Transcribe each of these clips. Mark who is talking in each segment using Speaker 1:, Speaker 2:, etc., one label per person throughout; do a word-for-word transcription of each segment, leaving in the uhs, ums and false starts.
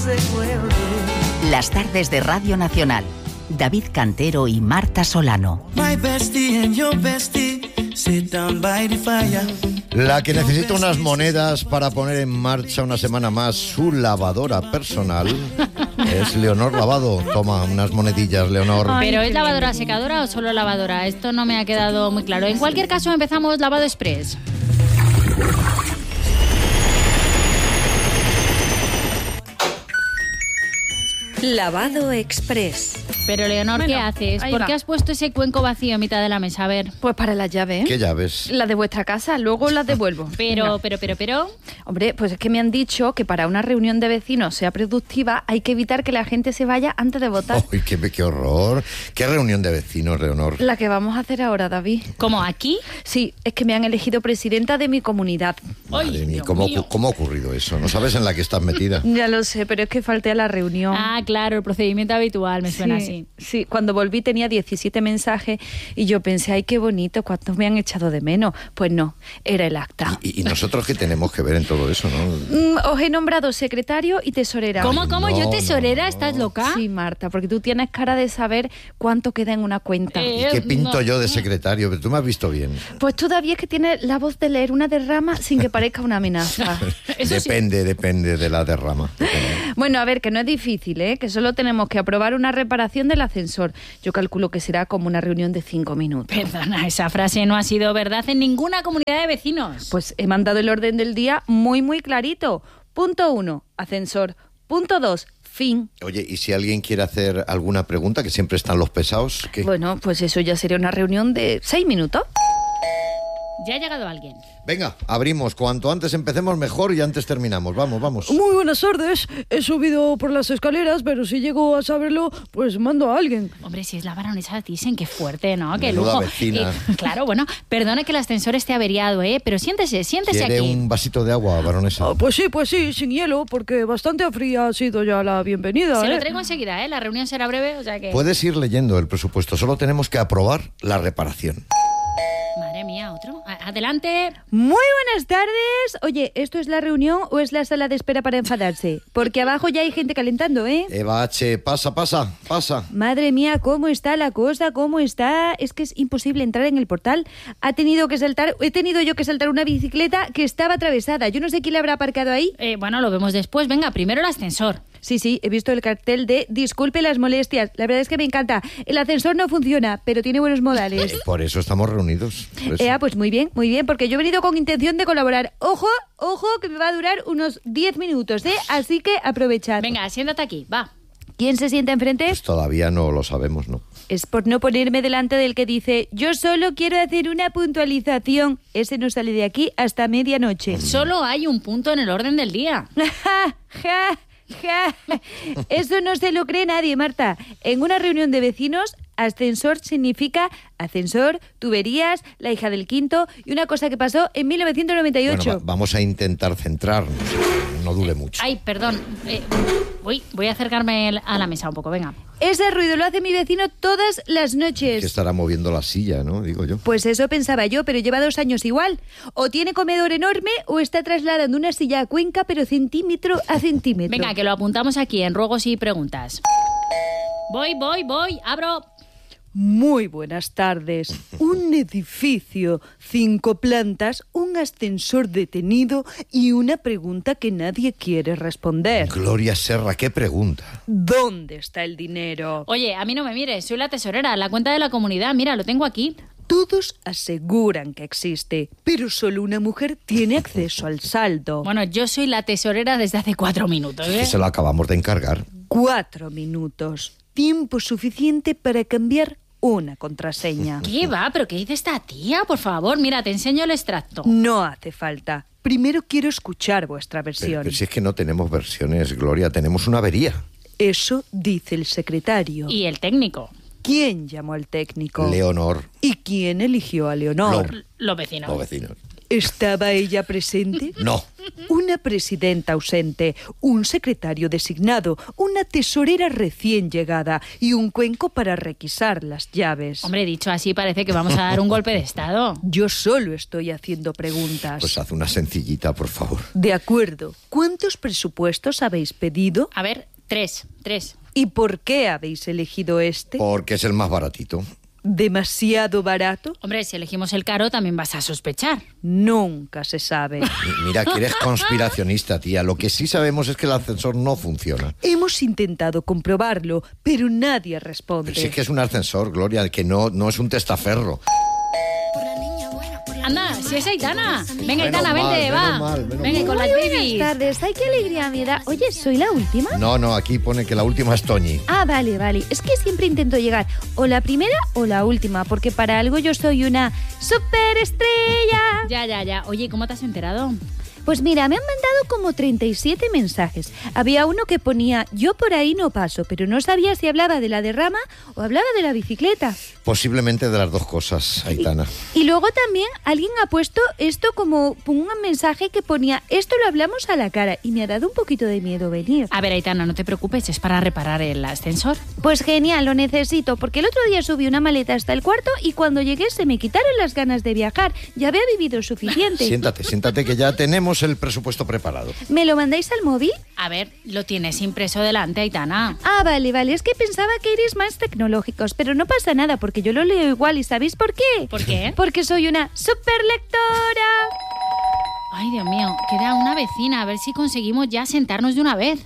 Speaker 1: Las tardes de Radio Nacional. David Cantero y Marta Solano.
Speaker 2: My bestie and your bestie sit down by the fire.
Speaker 3: La que necesita unas monedas para poner en marcha una semana más su lavadora personal es Leonor Lavado. Toma unas monedillas, Leonor.
Speaker 4: ¿Pero es lavadora secadora o solo lavadora? Esto no me ha quedado muy claro. En cualquier caso, empezamos Lavado Express.
Speaker 5: Lavado Express.
Speaker 4: Pero, Leonor,
Speaker 6: Bueno,
Speaker 4: ¿qué haces?
Speaker 6: ahí
Speaker 4: ¿Por
Speaker 6: va.
Speaker 4: qué has puesto ese cuenco vacío en mitad de la mesa? A ver.
Speaker 6: Pues para las llaves.
Speaker 3: ¿Qué llaves?
Speaker 6: Las de vuestra casa, luego las devuelvo.
Speaker 4: Pero,
Speaker 6: Venga.
Speaker 4: pero, pero, pero...
Speaker 6: Hombre, pues es que me han dicho que para una reunión de vecinos sea productiva hay que evitar que la gente se vaya antes de votar.
Speaker 3: ¡Ay, qué, qué horror! ¿Qué reunión de vecinos, Leonor?
Speaker 6: La que vamos a hacer ahora, David.
Speaker 4: ¿Cómo, aquí?
Speaker 6: Sí, es que me han elegido presidenta de mi comunidad.
Speaker 3: Madre mía,
Speaker 4: Dios
Speaker 3: ¿cómo,
Speaker 4: mío.
Speaker 3: ¿cómo ha ocurrido eso? ¿No sabes en la que estás metida?
Speaker 6: Ya lo sé, pero es que falté a la reunión.
Speaker 4: Ah, claro, el procedimiento habitual, me suena
Speaker 6: sí,
Speaker 4: así.
Speaker 6: Sí, cuando volví tenía diecisiete mensajes y yo pensé, ay, qué bonito, cuántos me han echado de menos. Pues no, era el acta.
Speaker 3: ¿Y, y nosotros qué tenemos que ver en todo eso, no?
Speaker 6: Mm, os he nombrado secretario y tesorera.
Speaker 4: ¿Cómo,
Speaker 3: Ay,
Speaker 4: cómo?
Speaker 3: no,
Speaker 4: ¿Yo tesorera?
Speaker 3: no, no.
Speaker 4: ¿Estás loca?
Speaker 6: Sí, Marta, porque tú tienes cara de saber cuánto queda en una cuenta.
Speaker 4: Eh,
Speaker 3: ¿Y qué pinto
Speaker 4: no.
Speaker 3: yo de secretario? Pero tú me has visto bien.
Speaker 6: Pues todavía es que tienes la voz de leer una derrama sin que parezca una amenaza.
Speaker 4: Eso sí.
Speaker 3: Depende, depende de la derrama. Depende.
Speaker 6: Bueno, a ver, que no es difícil, ¿eh? Que solo tenemos que aprobar una reparación del ascensor. Yo calculo que será como una reunión de cinco minutos.
Speaker 4: Perdona, esa frase no ha sido verdad en ninguna comunidad de vecinos.
Speaker 6: Pues he mandado el orden del día muy, muy clarito. Punto uno, ascensor. Punto dos, fin.
Speaker 3: Oye, ¿y si alguien quiere hacer alguna pregunta, que siempre están los pesados? ¿qué?
Speaker 6: Bueno, pues eso ya sería una reunión de seis minutos.
Speaker 4: Ya ha llegado alguien.
Speaker 3: Venga, abrimos. Cuanto antes empecemos, mejor y antes terminamos. Vamos, vamos.
Speaker 7: Muy buenas tardes. He subido por las escaleras, pero si llego a saberlo, pues mando a alguien.
Speaker 4: Hombre, si es la baronesa Thyssen, qué fuerte, ¿no? Qué
Speaker 3: Menuda
Speaker 4: lujo.
Speaker 3: vecina.
Speaker 4: Y, claro, bueno, perdone que el ascensor esté averiado, ¿eh? Pero siéntese, siéntese
Speaker 3: ¿Quiere
Speaker 4: aquí.
Speaker 3: un vasito de agua, baronesa?
Speaker 7: Ah, pues sí, pues sí, sin hielo, porque bastante fría ha sido ya la bienvenida.
Speaker 4: Se
Speaker 7: ¿eh?
Speaker 4: lo traigo enseguida, ¿eh? La reunión será breve, o sea que...
Speaker 3: Puedes ir leyendo el presupuesto. Solo tenemos que aprobar la reparación.
Speaker 4: Madre mía, otro. A- Adelante.
Speaker 6: Muy buenas tardes. Oye, ¿esto es la reunión o es la sala de espera para enfadarse? Porque abajo ya hay gente calentando, ¿eh?
Speaker 3: Eva H., pasa, pasa, pasa.
Speaker 6: Madre mía, ¿cómo está la cosa? ¿Cómo está? Es que es imposible entrar en el portal. Ha tenido que saltar, he tenido yo que saltar una bicicleta que estaba atravesada. Yo no sé quién la habrá aparcado ahí.
Speaker 4: Eh, bueno, lo vemos después. Venga, primero el ascensor.
Speaker 6: Sí, sí, he visto el cartel de disculpe las molestias. La verdad es que me encanta. El ascensor no funciona, pero tiene buenos modales.
Speaker 3: Eh, por eso estamos reunidos. por eso.
Speaker 6: Eh, ah, pues muy bien, muy bien, porque yo he venido con intención de colaborar. Ojo, ojo, que me va a durar unos diez minutos, ¿eh? Así que aprovechad.
Speaker 4: Venga, siéntate aquí, va.
Speaker 6: ¿Quién se sienta enfrente?
Speaker 3: Pues todavía no lo sabemos, ¿no?
Speaker 6: Es por no ponerme delante del que dice yo solo quiero hacer una puntualización. Ese no sale de aquí hasta medianoche.
Speaker 4: Solo hay un punto en el orden del día.
Speaker 6: Ja, ja, ja. Eso no se lo cree nadie, Marta. En una reunión de vecinos, ascensor significa ascensor, tuberías, la hija del quinto y una cosa que pasó en mil novecientos noventa y ocho.
Speaker 3: Bueno, va- vamos a intentar centrarnos. No dure mucho.
Speaker 4: Ay, perdón. Eh, voy, voy a acercarme el- a la mesa un poco, venga.
Speaker 6: Ese ruido lo hace mi vecino todas las noches.
Speaker 3: Que estará moviendo la silla, ¿no? Digo yo.
Speaker 6: Pues eso pensaba yo, pero lleva dos años igual. O tiene comedor enorme o está trasladando una silla a Cuenca, pero centímetro a centímetro.
Speaker 4: Venga, que lo apuntamos aquí en ruegos y preguntas. Voy, voy, voy, abro.
Speaker 7: Muy buenas tardes. Un edificio, cinco plantas, un ascensor detenido y una pregunta que nadie quiere responder.
Speaker 3: Gloria Serra, qué pregunta.
Speaker 7: ¿Dónde está el dinero?
Speaker 4: Oye, a mí no me mires, soy la tesorera, la cuenta de la comunidad, mira, lo tengo aquí.
Speaker 7: Todos aseguran que existe, pero solo una mujer tiene acceso al saldo.
Speaker 4: Bueno, yo soy la tesorera desde hace cuatro minutos, ¿eh?
Speaker 3: Que se lo acabamos de encargar.
Speaker 7: Cuatro minutos. Tiempo suficiente para cambiar una contraseña.
Speaker 4: ¿Qué va? ¿Pero qué dice esta tía? Por favor, mira, te enseño el extracto.
Speaker 7: No hace falta. Primero quiero escuchar vuestra
Speaker 3: Pero,
Speaker 7: versión.
Speaker 3: pero si es que no tenemos versiones, Gloria, tenemos una avería.
Speaker 7: Eso dice el secretario.
Speaker 4: Y el técnico.
Speaker 7: ¿Quién llamó al técnico?
Speaker 3: Leonor,
Speaker 7: ¿Y quién eligió a Leonor?
Speaker 3: Lo-
Speaker 4: Los vecinos.
Speaker 3: los vecinos.
Speaker 7: ¿Estaba ella presente?
Speaker 3: No,
Speaker 7: una presidenta ausente, un secretario designado, una tesorera recién llegada y un cuenco para requisar las llaves.
Speaker 4: Hombre, dicho así parece que vamos a dar un golpe de estado.
Speaker 7: Yo solo estoy haciendo preguntas.
Speaker 3: Pues haz una sencillita, por favor.
Speaker 7: De acuerdo. ¿Cuántos presupuestos habéis pedido?
Speaker 4: A ver, tres, tres.
Speaker 7: ¿Y por qué habéis elegido este?
Speaker 3: Porque es el más baratito.
Speaker 7: ¿Demasiado barato?
Speaker 4: Hombre, si elegimos el caro también vas a sospechar.
Speaker 7: Nunca se sabe.
Speaker 3: Mi- Mira que eres conspiracionista, tía. Lo que sí sabemos es que el ascensor no funciona.
Speaker 7: Hemos intentado comprobarlo, pero nadie responde.
Speaker 3: Pero sí que es un ascensor, Gloria, que no, no es un testaferro.
Speaker 4: Anda, si es Aitana. Venga,
Speaker 3: Menos
Speaker 4: Aitana,
Speaker 3: mal,
Speaker 4: vente, va.
Speaker 3: menos mal, menos
Speaker 4: Venga, y
Speaker 3: mal.
Speaker 4: con las
Speaker 6: Buenas
Speaker 4: babies.
Speaker 6: tardes, ay, qué alegría me da. Oye, ¿soy la última?
Speaker 3: No, no, aquí pone que la última es Toñi.
Speaker 6: Ah, vale, vale. Es que siempre intento llegar o la primera o la última, porque para algo yo soy una superestrella.
Speaker 4: Ya, ya, ya. Oye, ¿cómo te has enterado?
Speaker 6: Pues mira, me han mandado como treinta y siete mensajes. Había uno que ponía, yo por ahí no paso, pero no sabía si hablaba de la derrama o hablaba de la bicicleta.
Speaker 3: Posiblemente de las dos cosas, Aitana.
Speaker 6: Y luego también alguien ha puesto esto como un mensaje que ponía, esto lo hablamos a la cara, y me ha dado un poquito de miedo venir.
Speaker 4: A ver, Aitana, no te preocupes, es para reparar el ascensor.
Speaker 6: Pues genial, lo necesito, porque el otro día subí una maleta hasta el cuarto y cuando llegué se me quitaron las ganas de viajar. Ya había vivido suficiente.
Speaker 3: Siéntate, siéntate que ya tenemos el presupuesto preparado.
Speaker 6: ¿Me lo mandáis al móvil?
Speaker 4: A ver, lo tienes impreso delante, Aitana.
Speaker 6: Ah, vale, vale, es que pensaba que erais más tecnológicos, pero no pasa nada porque yo lo leo igual y ¿sabéis por qué?
Speaker 4: ¿Por qué?
Speaker 6: Porque soy una superlectora.
Speaker 4: Ay, Dios mío, queda una vecina, a ver si conseguimos ya sentarnos de una vez.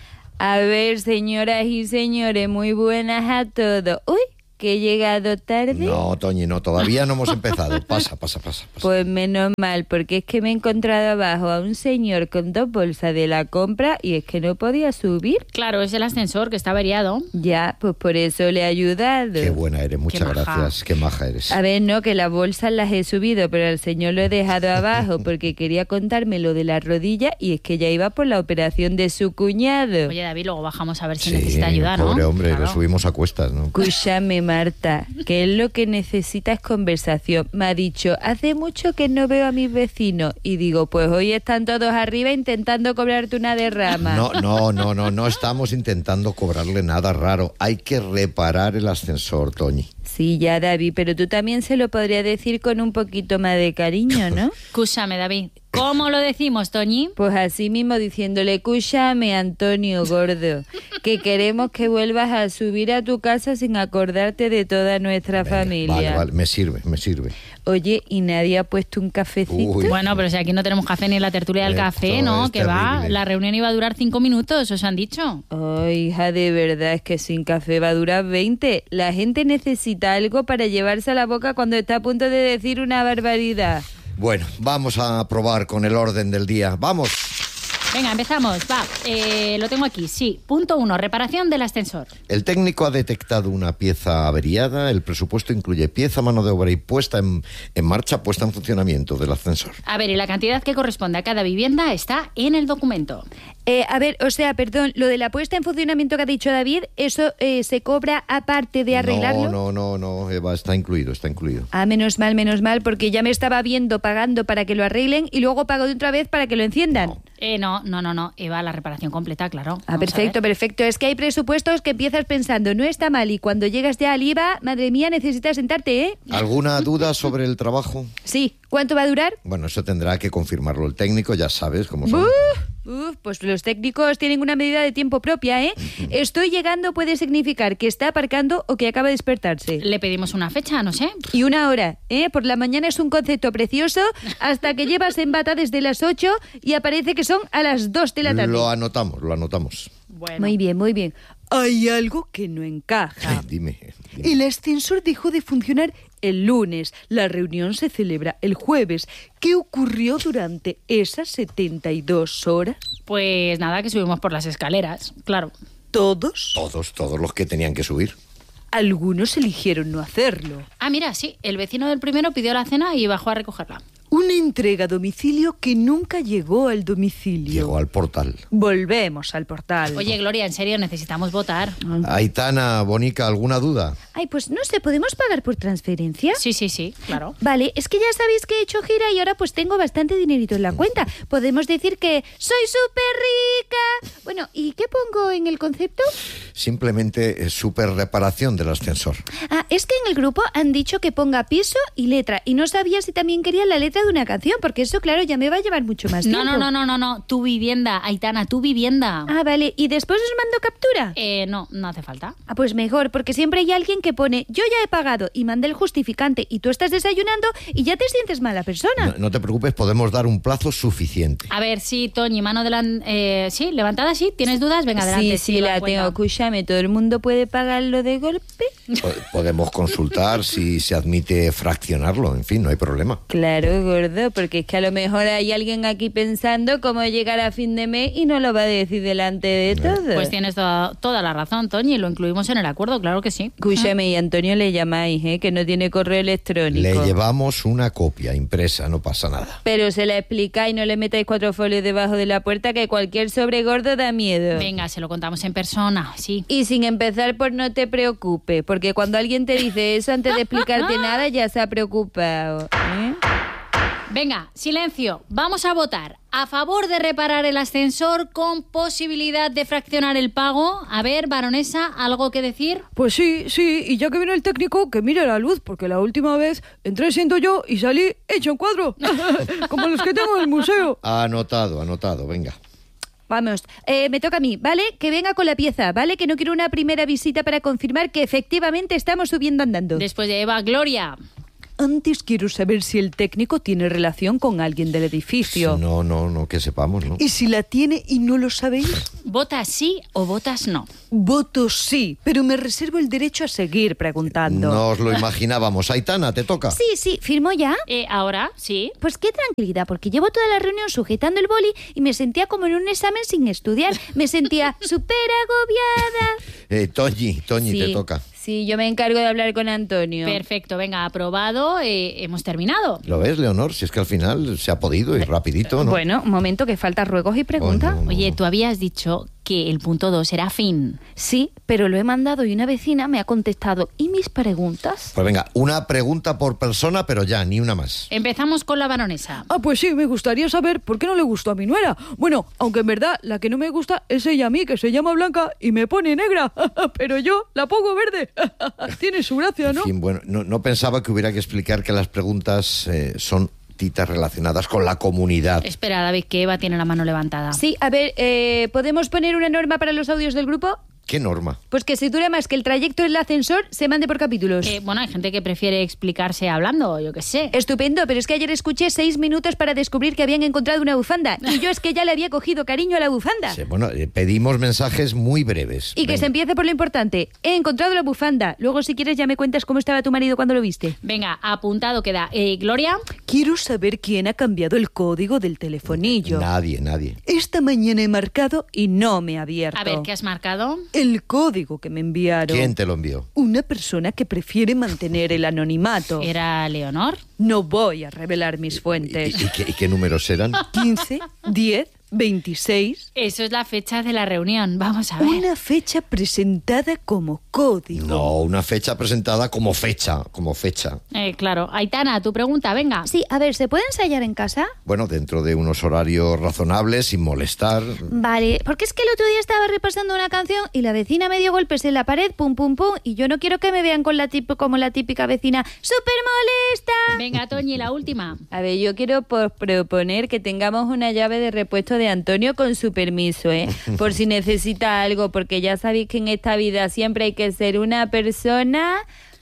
Speaker 6: A ver, señoras y señores, muy buenas a todos. Uy, que he llegado tarde.
Speaker 3: No, Toñi, no, todavía no hemos empezado. Pasa, pasa, pasa. pasa.
Speaker 6: Pues menos mal, porque es que me he encontrado abajo a un señor con dos bolsas de la compra y es que no podía subir.
Speaker 4: Claro, es el ascensor que está averiado.
Speaker 6: Ya, pues por eso le he ayudado.
Speaker 3: Qué buena eres, muchas
Speaker 4: Qué maja.
Speaker 3: gracias. Qué maja eres.
Speaker 6: A ver, no, que las bolsas las he subido, pero al señor lo he dejado abajo porque quería contarme lo de la rodilla y es que ya iba por la operación de su cuñado.
Speaker 4: Oye, David, luego bajamos a ver si
Speaker 3: Sí,
Speaker 4: necesita ayuda, ¿no?
Speaker 3: pobre hombre,
Speaker 4: Claro.
Speaker 3: le subimos a cuestas, ¿no?
Speaker 6: Escúchame, Marta, que es lo que necesita es conversación. Me ha dicho, hace mucho que no veo a mis vecinos. Y digo, pues hoy están todos arriba intentando cobrarte una derrama.
Speaker 3: No, no, no, no, no estamos intentando cobrarle nada raro. Hay que reparar el ascensor, Toñi.
Speaker 6: Sí, ya, David, pero tú también se lo podrías decir con un poquito más de cariño, ¿no?
Speaker 4: Escúchame, David. ¿Cómo lo decimos, Toñi?
Speaker 6: Pues así mismo diciéndole, escúchame, Antonio Gordo, que queremos que vuelvas a subir a tu casa sin acordarte de toda nuestra
Speaker 3: Venga,
Speaker 6: familia.
Speaker 3: Vale, vale, me sirve, me sirve.
Speaker 6: Oye, ¿y nadie ha puesto un cafecito?
Speaker 3: Uy.
Speaker 4: Bueno, pero si aquí no tenemos café ni la tertulia del
Speaker 3: Esto
Speaker 4: café, ¿no?
Speaker 3: es
Speaker 4: Que va,
Speaker 3: terrible.
Speaker 4: la reunión iba a durar cinco minutos, os han dicho.
Speaker 6: Ay, hija, de verdad, es que sin café va a durar veinte. La gente necesita algo para llevarse a la boca cuando está a punto de decir una barbaridad.
Speaker 3: Bueno, vamos a probar con el orden del día. ¡Vamos!
Speaker 4: Venga, empezamos. Va, eh, lo tengo aquí, sí. Punto uno, reparación del ascensor.
Speaker 3: El técnico ha detectado una pieza averiada. El presupuesto incluye pieza, mano de obra y puesta en, en marcha, puesta en funcionamiento del ascensor.
Speaker 4: A ver, y la cantidad que corresponde a cada vivienda está en el documento.
Speaker 6: Eh, a ver, o sea, perdón, lo de la puesta en funcionamiento que ha dicho David, ¿eso eh, se cobra aparte de arreglarlo?
Speaker 3: No, no, no, no, Eva, está incluido, está incluido.
Speaker 6: Ah, menos mal, menos mal, porque ya me estaba viendo pagando para que lo arreglen y luego pago de otra vez para que lo enciendan.
Speaker 4: Eh, no, no, no, no. Eva, la reparación completa, claro.
Speaker 6: Ah,
Speaker 4: Vamos a
Speaker 6: perfecto,
Speaker 4: ver.
Speaker 6: perfecto. Es que hay presupuestos que empiezas pensando, no está mal, y cuando llegas ya al I V A, madre mía, necesitas sentarte, ¿eh?
Speaker 3: ¿Alguna duda sobre el trabajo?
Speaker 6: Sí. ¿Cuánto va a durar?
Speaker 3: Bueno, eso tendrá que confirmarlo el técnico, ya sabes cómo son.
Speaker 6: Uf, uf, pues los técnicos tienen una medida de tiempo propia, ¿eh? Estoy llegando puede significar que está aparcando o que acaba de despertarse.
Speaker 4: Le pedimos una fecha, no sé.
Speaker 6: Y una hora, ¿eh? Por la mañana es un concepto precioso hasta que llevas en bata desde las ocho y aparece que son a las dos de la tarde.
Speaker 3: Lo anotamos, lo anotamos.
Speaker 4: Bueno.
Speaker 6: Muy bien, muy bien.
Speaker 7: Hay algo que no encaja.
Speaker 3: Dime, dime.
Speaker 7: El ascensor dejó de funcionar el lunes. La reunión se celebra el jueves. ¿Qué ocurrió durante esas setenta y dos horas?
Speaker 4: Pues nada, que subimos por las escaleras, claro.
Speaker 7: ¿Todos?
Speaker 3: Todos, todos los que tenían que subir.
Speaker 7: Algunos eligieron no hacerlo.
Speaker 4: Ah, mira, sí, el vecino del primero pidió la cena y bajó a recogerla.
Speaker 7: Un Una entrega a domicilio que nunca llegó al domicilio.
Speaker 3: Llegó al portal.
Speaker 7: Volvemos al portal.
Speaker 4: Oye, Gloria, en serio, necesitamos votar.
Speaker 3: Aitana, Bonica, ¿alguna duda?
Speaker 6: Ay, pues no sé, ¿podemos pagar por transferencia?
Speaker 4: Sí, sí, sí, claro.
Speaker 6: Vale, es que ya sabéis que he hecho gira y ahora pues tengo bastante dinerito en la cuenta. Podemos decir que soy súper rica. Bueno, ¿y qué pongo en el concepto?
Speaker 3: Simplemente es super reparación del ascensor.
Speaker 6: Ah, es que en el grupo han dicho que ponga piso y letra y no sabía si también querían la letra de una canción, porque eso, claro, ya me va a llevar mucho más
Speaker 4: No,
Speaker 6: tiempo.
Speaker 4: no, no, no, no, no, tu vivienda, Aitana, tu vivienda.
Speaker 6: Ah, vale, ¿y después os mando captura?
Speaker 4: Eh, no, no hace falta.
Speaker 6: Ah, pues mejor, porque siempre hay alguien que pone yo ya he pagado y manda el justificante y tú estás desayunando y ya te sientes mala persona.
Speaker 3: No, no te preocupes, podemos dar un plazo suficiente.
Speaker 4: A ver, sí, Toñi, mano delante. Eh, sí, levantada, sí. ¿Tienes dudas? Venga, adelante.
Speaker 6: Sí, sí,
Speaker 4: lo
Speaker 6: la
Speaker 4: cuenta.
Speaker 6: tengo. Escúchame, ¿todo el mundo puede pagarlo de golpe?
Speaker 3: Po- Podemos consultar si se admite fraccionarlo, en fin, no hay problema.
Speaker 6: Claro, gordo, porque es que a lo mejor hay alguien aquí pensando cómo llegar a fin de mes y no lo va a decir delante de todo.
Speaker 4: Pues tienes toda, toda la razón, Toñi. Lo incluimos en el acuerdo, claro que sí.
Speaker 6: Escúchame, y Antonio le llamáis, ¿eh? Que no tiene correo electrónico.
Speaker 3: Le llevamos una copia impresa, no pasa nada.
Speaker 6: Pero se la explicáis, no le metáis cuatro folios debajo de la puerta, que cualquier sobregordo da miedo.
Speaker 4: Venga, se lo contamos en persona, sí.
Speaker 6: Y sin empezar por no te preocupes, porque cuando alguien te dice eso antes de explicarte nada ya se ha preocupado, ¿eh?
Speaker 4: Venga, silencio. Vamos a votar a favor de reparar el ascensor con posibilidad de fraccionar el pago. A ver, baronesa, ¿algo que decir?
Speaker 7: Pues sí, sí, y ya que viene el técnico, que mire la luz, porque la última vez entré siendo yo y salí hecho un cuadro, como los que tengo en el museo.
Speaker 3: Anotado, anotado, venga.
Speaker 6: Vamos, eh, me toca a mí, ¿vale? Que venga con la pieza, ¿vale? Que no quiero una primera visita para confirmar que efectivamente estamos subiendo andando.
Speaker 4: Después de Eva, Gloria.
Speaker 7: Antes quiero saber si el técnico tiene relación con alguien del edificio.
Speaker 3: No, no, no, que sepamos, ¿no?
Speaker 7: Y si la tiene y no lo sabéis,
Speaker 4: ¿Votas sí o votas no?
Speaker 7: voto sí, pero me reservo el derecho a seguir preguntando.
Speaker 3: No os lo imaginábamos. Aitana, te toca.
Speaker 6: Sí, sí, ¿firmó ya?
Speaker 4: Eh, ¿Ahora? ¿Sí?
Speaker 6: Pues qué tranquilidad, porque llevo toda la reunión sujetando el boli y me sentía como en un examen sin estudiar. Me sentía súper agobiada.
Speaker 3: Eh, Toñi, Toñi,
Speaker 6: Sí,
Speaker 3: te toca.
Speaker 6: Sí, yo me encargo de hablar con Antonio.
Speaker 4: Perfecto, venga, aprobado. Eh, hemos terminado.
Speaker 3: ¿Lo ves, Leonor? Si es que al final se ha podido y rapidito, ¿no?
Speaker 6: Bueno, un momento, que falta ruegos y preguntas.
Speaker 3: Oh, no, no.
Speaker 4: Oye, tú habías dicho que el punto dos era fin.
Speaker 6: Sí, pero lo he mandado y una vecina me ha contestado. ¿Y mis preguntas?
Speaker 3: Pues venga, una pregunta por persona, pero ya, ni una más.
Speaker 4: Empezamos con la baronesa.
Speaker 7: Ah, pues sí, me gustaría saber por qué no le gustó a mi nuera. Bueno, aunque en verdad la que no me gusta es ella a mí, que se llama Blanca y me pone negra. Pero yo la pongo verde. Tiene su gracia, ¿no?
Speaker 3: En fin, bueno, no, no pensaba que hubiera que explicar que las preguntas eh, son titas relacionadas con la comunidad.
Speaker 4: Espera, David, que Eva tiene la mano levantada.
Speaker 6: Sí, a ver, eh, ¿podemos poner una norma para los audios del grupo?
Speaker 3: ¿Qué norma?
Speaker 6: Pues que si dura más que el trayecto del ascensor, se mande por capítulos.
Speaker 4: Eh, bueno, hay gente que prefiere explicarse hablando, yo qué sé.
Speaker 6: Estupendo, pero es que ayer escuché seis minutos para descubrir que habían encontrado una bufanda. Y yo es que ya le había cogido cariño a la bufanda.
Speaker 3: Sí, bueno, eh, pedimos mensajes muy breves.
Speaker 6: Y que
Speaker 3: Venga.
Speaker 6: se empiece por lo importante. He encontrado la bufanda. Luego, si quieres, ya me cuentas cómo estaba tu marido cuando lo viste.
Speaker 4: Venga, apuntado queda. Eh, Gloria.
Speaker 7: Quiero saber quién ha cambiado el código del telefonillo.
Speaker 3: Nadie, nadie.
Speaker 7: Esta mañana he marcado y no me ha abierto.
Speaker 4: A ver, ¿qué has marcado?
Speaker 7: El código que me enviaron.
Speaker 3: ¿Quién te lo envió?
Speaker 7: Una persona que prefiere mantener el anonimato.
Speaker 4: ¿Era Leonor?
Speaker 7: No voy a revelar mis
Speaker 3: ¿Y,
Speaker 7: fuentes.
Speaker 3: y qué, y qué números eran?
Speaker 7: quince, diez, veintiséis.
Speaker 4: Eso es la fecha de la reunión. Vamos a ver.
Speaker 7: Una fecha presentada como código.
Speaker 3: No, una fecha presentada como fecha, como fecha.
Speaker 4: Eh, claro. Aitana, tu pregunta, venga.
Speaker 6: Sí, a ver, ¿se puede ensayar en casa?
Speaker 3: Bueno, dentro de unos horarios razonables, sin molestar.
Speaker 6: Vale, porque es que el otro día estaba repasando una canción y la vecina me dio golpes en la pared, pum, pum, pum, y yo no quiero que me vean con la tip como la típica vecina súper molesta.
Speaker 4: Venga, Toñi, la última.
Speaker 6: A ver, yo quiero pues, proponer que tengamos una llave de repuesto de Antonio con su permiso, ¿eh? Por si necesita algo, porque ya sabéis que en esta vida siempre hay que ser una persona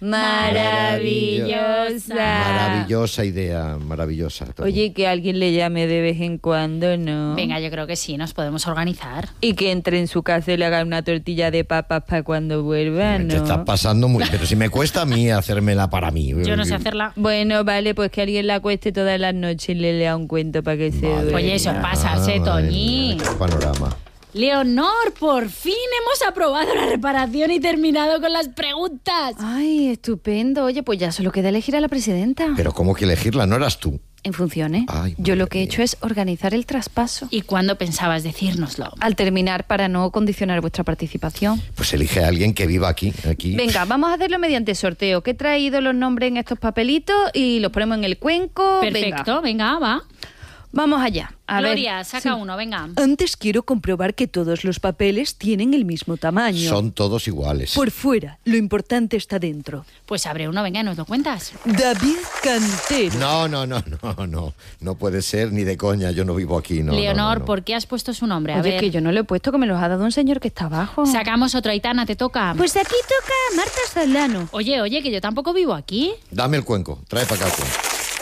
Speaker 6: maravillosa.
Speaker 3: Maravillosa idea, maravillosa. Toñi.
Speaker 6: Oye, que alguien le llame de vez en cuando, ¿no?
Speaker 4: Venga, yo creo que sí, nos podemos organizar.
Speaker 6: Y que entre en su casa y le haga una tortilla de papas para cuando vuelva, ¿no?
Speaker 3: Te está pasando muy... Pero si me cuesta a mí hacérmela para mí.
Speaker 4: Yo no sé hacerla.
Speaker 6: Bueno, vale, pues que alguien la acueste todas las noches y le lea un cuento para que se
Speaker 3: Madre
Speaker 6: duerma.
Speaker 4: Oye, eso
Speaker 3: mía,
Speaker 4: pásase,
Speaker 3: madre
Speaker 4: Toñi.
Speaker 3: mía, qué panorama.
Speaker 4: Leonor, por fin hemos aprobado la reparación y terminado con las preguntas.
Speaker 6: Ay, estupendo. Oye, pues ya solo queda elegir a la presidenta.
Speaker 3: Pero ¿cómo que elegirla? ¿No eras tú?
Speaker 6: En funciones.
Speaker 3: Ay,
Speaker 6: Yo lo
Speaker 3: madre
Speaker 6: que he
Speaker 3: mía.
Speaker 6: hecho es organizar el traspaso.
Speaker 4: ¿Y cuándo pensabas decírnoslo?
Speaker 6: Al terminar, para no condicionar vuestra participación.
Speaker 3: Pues elige a alguien que viva aquí. aquí.
Speaker 6: Venga, vamos a hacerlo mediante sorteo. Que he traído los nombres en estos papelitos y los ponemos en el cuenco.
Speaker 4: Perfecto, venga, venga va.
Speaker 6: Vamos allá. A
Speaker 4: Gloria,
Speaker 6: ver.
Speaker 4: saca uno, venga.
Speaker 7: Antes quiero comprobar que todos los papeles tienen el mismo tamaño.
Speaker 3: Son todos iguales.
Speaker 7: Por fuera, lo importante está dentro.
Speaker 4: Pues abre uno, venga, y nos lo cuentas.
Speaker 7: David Cantero.
Speaker 3: No, no, no, no, no. No puede ser ni de coña. Yo no vivo aquí, no.
Speaker 4: Leonor,
Speaker 3: no, no, no.
Speaker 4: ¿por qué has puesto su nombre? A
Speaker 6: Oye,
Speaker 4: ver.
Speaker 6: que yo no lo he puesto, que me los ha dado un señor que está abajo.
Speaker 4: Sacamos otro, Aitana, te toca.
Speaker 6: Pues aquí toca Marta Solano.
Speaker 4: Oye, oye, que yo tampoco vivo aquí.
Speaker 3: Dame el cuenco. Trae para acá el cuenco.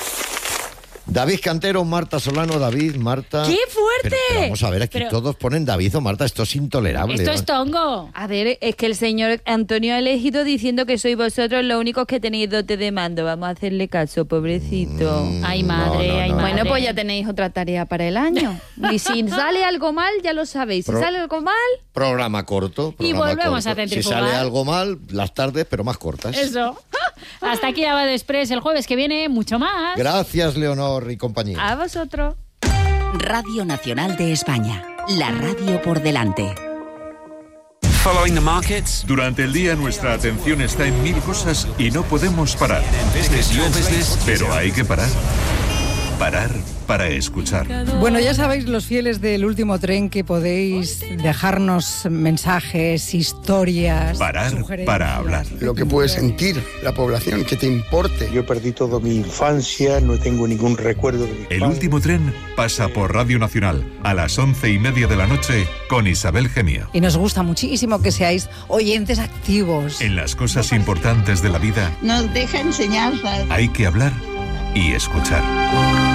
Speaker 3: David Cantero, Marta Solano, David, Marta...
Speaker 4: ¡Qué fuerte!
Speaker 3: Pero, pero vamos a ver, aquí
Speaker 4: Pero-
Speaker 3: todos ponen David o Marta. Esto es intolerable.
Speaker 4: Esto
Speaker 3: ¿no?
Speaker 4: es tongo.
Speaker 6: A ver, es que el señor Antonio ha elegido diciendo que sois vosotros los únicos que tenéis dote de mando. Vamos a hacerle caso, pobrecito.
Speaker 3: Mm,
Speaker 4: Ay, madre,
Speaker 3: no, no,
Speaker 4: ay,
Speaker 3: no,
Speaker 4: madre.
Speaker 6: Bueno, pues ya tenéis otra tarea para el año. Y si sale algo mal, ya lo sabéis. Si
Speaker 3: Pro-
Speaker 6: sale algo mal,
Speaker 3: Programa corto.
Speaker 4: Y
Speaker 3: programa
Speaker 4: volvemos
Speaker 3: corto.
Speaker 4: a centrifugar.
Speaker 3: Si sale algo mal, las tardes, pero más cortas.
Speaker 4: Eso. Hasta aquí Lavado Express. El jueves que viene, mucho más.
Speaker 3: Gracias, Leonor y compañía.
Speaker 6: a vosotros.
Speaker 1: Radio Nacional de España. La radio por delante.
Speaker 8: Following the markets.
Speaker 9: Durante el día nuestra atención está en mil cosas y no podemos parar.
Speaker 8: Business, your business.
Speaker 9: Pero hay que parar. Parar para escuchar.
Speaker 10: Bueno, ya sabéis, los fieles del último tren, que podéis dejarnos mensajes, historias.
Speaker 9: Parar
Speaker 10: sugerencias.
Speaker 9: para hablar.
Speaker 11: Lo que puede sentir la población, que te importe.
Speaker 12: Yo perdí toda mi infancia, no tengo ningún recuerdo de mi
Speaker 9: El último tren pasa por Radio Nacional a las once y media de la noche con Isabel Gemio.
Speaker 10: Y nos gusta muchísimo que seáis oyentes activos.
Speaker 9: En las cosas importantes de la vida
Speaker 13: Nos deja enseñanzas.
Speaker 9: hay que hablar y escuchar.